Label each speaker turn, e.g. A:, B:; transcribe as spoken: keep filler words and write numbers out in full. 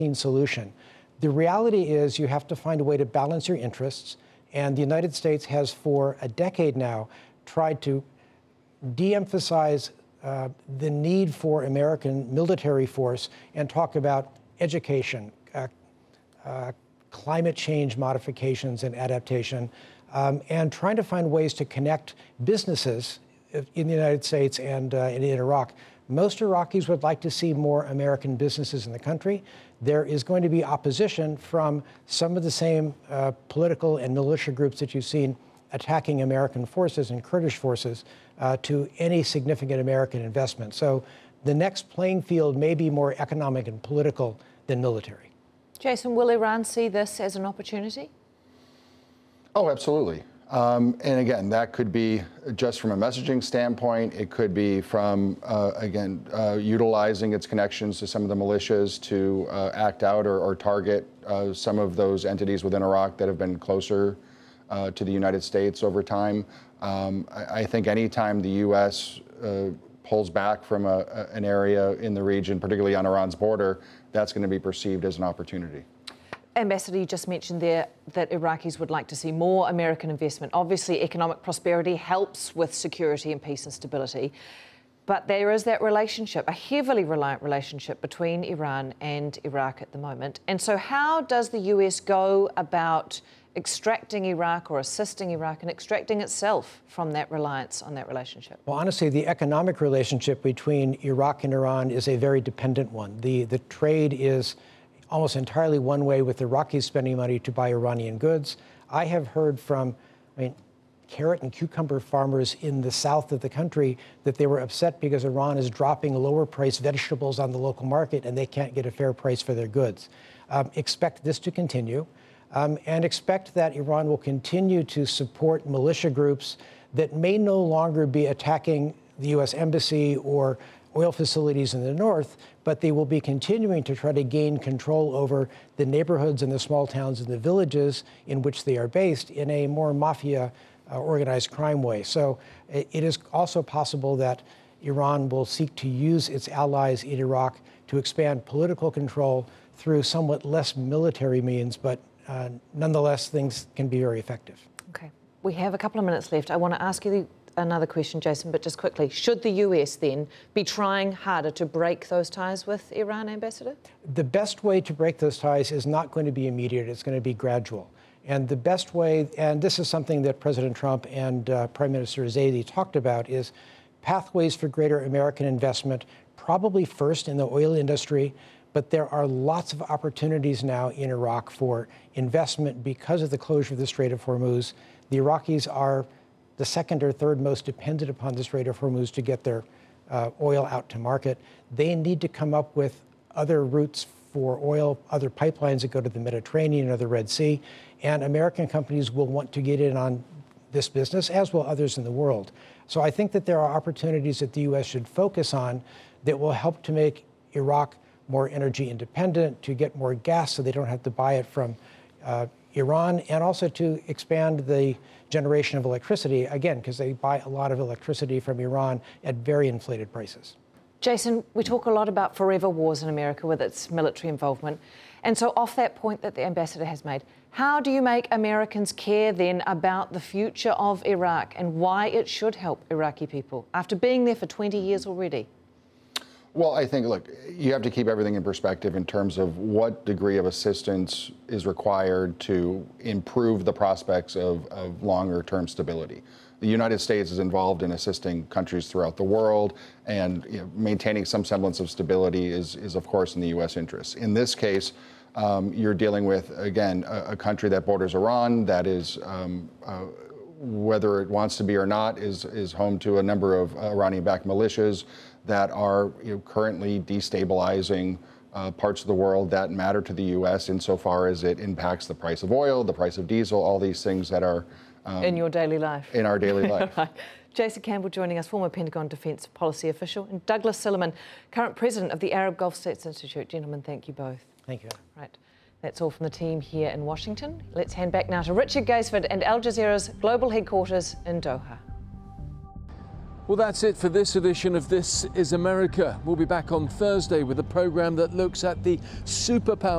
A: solution. The reality is you have to find a way to balance your interests, and the United States has for a decade now tried to de-emphasize uh, the need for American military force and talk about education, uh, uh, climate change modifications and adaptation, um, and trying to find ways to connect businesses in the United States and, uh, and in Iraq. Most Iraqis would like to see more American businesses in the country. There is going to be opposition from some of the same uh, political and militia groups that you've seen attacking American forces and Kurdish forces uh, to any significant American investment. So the next playing field may be more economic and political than military.
B: Jason, will Iran see this as an opportunity?
C: Oh, absolutely. Um, and again, that could be just from a messaging standpoint. It could be from, uh, again, uh, utilizing its connections to some of the militias to uh, act out or, or target uh, some of those entities within Iraq that have been closer uh, to the United States over time. Um, I, I think anytime the U S uh, pulls back from a, a, an area in the region, particularly on Iran's border, that's going to be perceived as an opportunity.
B: Ambassador, you just mentioned there that Iraqis would like to see more American investment. Obviously, economic prosperity helps with security and peace and stability. But there is that relationship, a heavily reliant relationship between Iran and Iraq at the moment. And so how does the U S go about extracting Iraq or assisting Iraq and extracting itself from that reliance on that relationship?
A: Well, honestly, the economic relationship between Iraq and Iran is a very dependent one. The, the trade is almost entirely one way, with Iraqis spending money to buy Iranian goods. I have heard from, I mean, carrot and cucumber farmers in the south of the country that they were upset because Iran is dropping lower priced vegetables on the local market and they can't get a fair price for their goods. Um, expect this to continue, um, and expect that Iran will continue to support militia groups that may no longer be attacking the U S embassy or oil facilities in the north, but they will be continuing to try to gain control over the neighborhoods and the small towns and the villages in which they are based in a more mafia uh, organized crime way. So it, it is also possible that Iran will seek to use its allies in Iraq to expand political control through somewhat less military means, but uh, nonetheless, things can be very effective.
B: Okay, we have a couple of minutes left. I want to ask you the another question, Jason, but just quickly, should the U S then be trying harder to break those ties with Iran, Ambassador?
A: The best way to break those ties is not going to be immediate, it's going to be gradual. And the best way, and this is something that President Trump and uh, Prime Minister Zaidi talked about, is pathways for greater American investment, probably first in the oil industry, but there are lots of opportunities now in Iraq for investment because of the closure of the Strait of Hormuz. The Iraqis are the second or third most dependent upon the Strait of Hormuz to get their uh, oil out to market. They need to come up with other routes for oil, other pipelines that go to the Mediterranean or the Red Sea, and American companies will want to get in on this business, as will others in the world. So I think that there are opportunities that the U S should focus on that will help to make Iraq more energy independent, to get more gas so they don't have to buy it from uh, Iran, and also to expand the generation of electricity, again, because they buy a lot of electricity from Iran at very inflated prices.
B: Jason, we talk a lot about forever wars in America with its military involvement. And so off that point that the ambassador has made, how do you make Americans care then about the future of Iraq and why it should help Iraqi people after being there for twenty years already?
C: Well, I think, look, you have to keep everything in perspective in terms of what degree of assistance is required to improve the prospects of, of longer-term stability. The United States is involved in assisting countries throughout the world, and you know, maintaining some semblance of stability is, is, of course, in the U S interest. In this case, um, you're dealing with, again, a, a country that borders Iran, that is, um, uh, whether it wants to be or not, is, is home to a number of uh, Iranian-backed militias that are you know, currently destabilizing uh, parts of the world that matter to the U S insofar as it impacts the price of oil, the price of diesel, all these things that are um,
B: in your daily life.
C: In our daily life.
B: Right. Jason Campbell joining us, former Pentagon Defence Policy official, and Douglas Silliman, current president of the Arab Gulf States Institute. Gentlemen, thank you both.
A: Thank you.
B: Right. That's all from the team here in Washington. Let's hand back now to Richard Gaisford and Al Jazeera's global headquarters in Doha.
D: Well, that's it for this edition of This is America. We'll be back on Thursday with a program that looks at the superpower